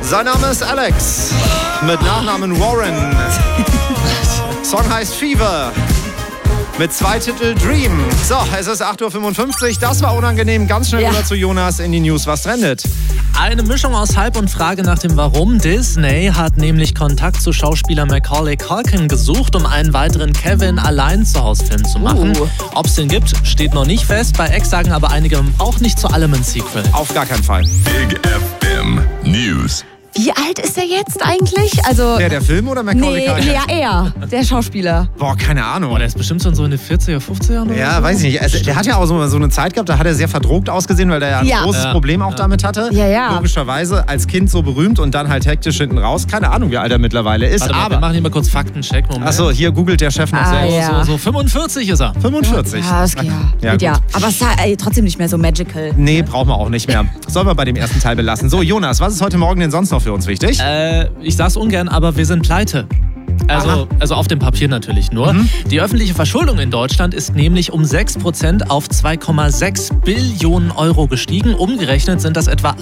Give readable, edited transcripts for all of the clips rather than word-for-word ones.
Sein Name ist Alex, mit Nachnamen Warren. Song heißt Fever. Mit 2 Titel Dream. So, es ist 8.55 Uhr. Das war unangenehm. Ganz schnell rüber zu Jonas in die News. Was trendet? Eine Mischung aus Hype und Frage nach dem Warum. Disney hat nämlich Kontakt zu Schauspieler Macaulay Culkin gesucht, um einen weiteren Kevin-Allein-zu-Haus-Film zu machen. Ob es den gibt, steht noch nicht fest. Bei X sagen aber einige, man braucht nicht zu allem ein Sequel. Auf gar keinen Fall. Big FM News. Wie alt ist er jetzt eigentlich? Also Der Film oder Macaulay Culkin? ja, er, der Schauspieler. Boah, keine Ahnung. Der ist bestimmt schon so in den 40er, 50er oder Ja, so. weiß ich nicht. Also, der hat ja auch so eine Zeit gehabt, da hat er sehr verdruckt ausgesehen, weil der ja ein großes Problem auch damit hatte. Ja. Logischerweise als Kind so berühmt und dann halt hektisch hinten raus. Keine Ahnung, wie alt er mittlerweile ist. Warte mal, aber wir machen hier mal kurz Faktencheck. Achso, hier googelt der Chef noch selbst. ja. So 45 ist er. 45. Ja, das geht Ja, ja. gut. Aber es ist trotzdem nicht mehr so magical. Nee, brauchen wir auch nicht mehr. Sollen wir bei dem ersten Teil belassen. So, Jonas, was ist heute Morgen denn sonst noch für uns wichtig? Ich sag's ungern, aber wir sind pleite. Also auf dem Papier natürlich nur. Die öffentliche Verschuldung in Deutschland ist nämlich um 6% auf 2,6 Billionen Euro gestiegen. Umgerechnet sind das etwa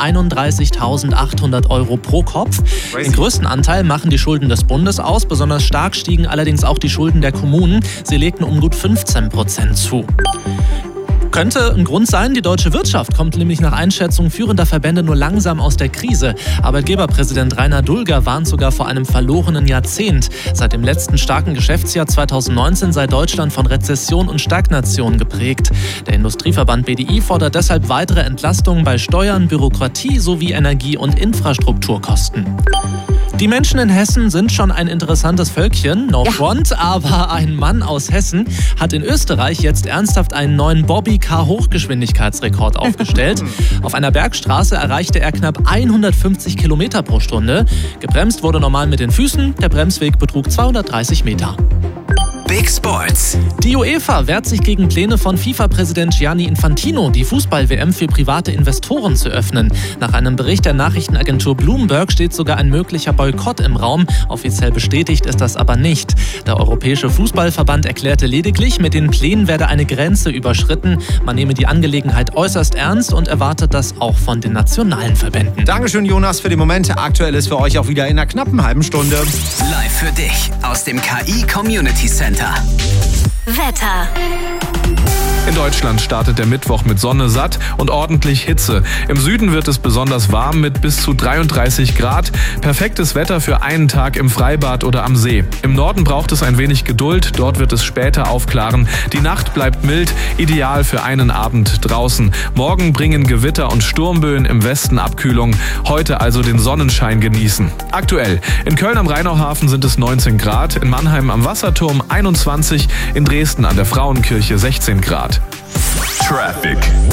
31.800 Euro pro Kopf. Den größten Anteil machen die Schulden des Bundes aus. Besonders stark stiegen allerdings auch die Schulden der Kommunen. Sie legten um gut 15% zu. Könnte ein Grund sein, die deutsche Wirtschaft kommt nämlich nach Einschätzung führender Verbände nur langsam aus der Krise. Arbeitgeberpräsident Rainer Dulger warnt sogar vor einem verlorenen Jahrzehnt. Seit dem letzten starken Geschäftsjahr 2019 sei Deutschland von Rezession und Stagnation geprägt. Der Industrieverband BDI fordert deshalb weitere Entlastungen bei Steuern, Bürokratie sowie Energie- und Infrastrukturkosten. Die Menschen in Hessen sind schon ein interessantes Völkchen, no front, aber ein Mann aus Hessen hat in Österreich jetzt ernsthaft einen neuen Bobbycar-Hochgeschwindigkeitsrekord aufgestellt. Auf einer Bergstraße erreichte er knapp 150 Kilometer pro Stunde. Gebremst wurde normal mit den Füßen, der Bremsweg betrug 230 Meter. Big Sports. Die UEFA wehrt sich gegen Pläne von FIFA-Präsident Gianni Infantino, die Fußball-WM für private Investoren zu öffnen. Nach einem Bericht der Nachrichtenagentur Bloomberg steht sogar ein möglicher Boykott im Raum. Offiziell bestätigt ist das aber nicht. Der Europäische Fußballverband erklärte lediglich, mit den Plänen werde eine Grenze überschritten. Man nehme die Angelegenheit äußerst ernst und erwartet das auch von den nationalen Verbänden. Dankeschön, Jonas, für die Momente. Aktuell ist für euch auch wieder in einer knappen halben Stunde. Live für dich aus dem KI Community Center. Wetter. In Deutschland startet der Mittwoch mit Sonne, satt und ordentlich Hitze. Im Süden wird es besonders warm mit bis zu 33 Grad. Perfektes Wetter für einen Tag im Freibad oder am See. Im Norden braucht es ein wenig Geduld, dort wird es später aufklaren. Die Nacht bleibt mild, ideal für einen Abend draußen. Morgen bringen Gewitter und Sturmböen im Westen Abkühlung. Heute also den Sonnenschein genießen. Aktuell: in Köln am Rheinauhafen sind es 19 Grad, in Mannheim am Wasserturm 21, in Dresden an der Frauenkirche 16 Grad. Traffic.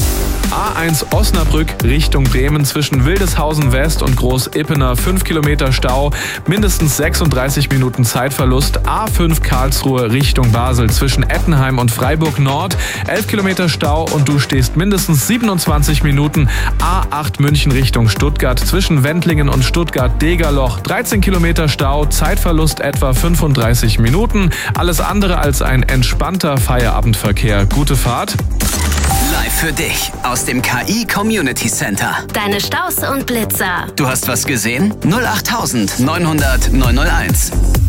A1 Osnabrück Richtung Bremen zwischen Wildeshausen West und Groß-Ippener 5 Kilometer Stau, mindestens 36 Minuten Zeitverlust. A5 Karlsruhe Richtung Basel zwischen Ettenheim und Freiburg Nord 11 Kilometer Stau und du stehst mindestens 27 Minuten. A8 München Richtung Stuttgart zwischen Wendlingen und Stuttgart-Degerloch 13 Kilometer Stau, Zeitverlust etwa 35 Minuten. Alles andere als ein entspannter Feierabendverkehr. Gute Fahrt. Live für dich aus dem KI Community Center. Deine Staus und Blitzer. Du hast was gesehen? 08000 900 901.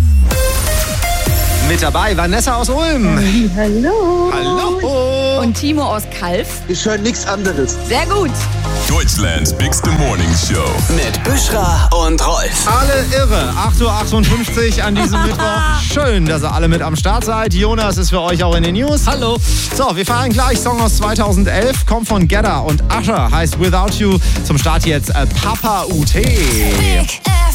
Mit dabei Vanessa aus Ulm. Hallo. Hallo. Und Timo aus Kalf. Ich höre nichts anderes. Sehr gut. Deutschlands Bigste Morning Show. Mit Büschra und Rolf. Alle irre. 8.58 Uhr an diesem Mittwoch. Schön, dass ihr alle mit am Start seid. Jonas ist für euch auch in den News. Hallo. So, wir fahren gleich. Song aus 2011. Kommt von Gedda und Usher. Heißt Without You. Zum Start jetzt Papa UT. Big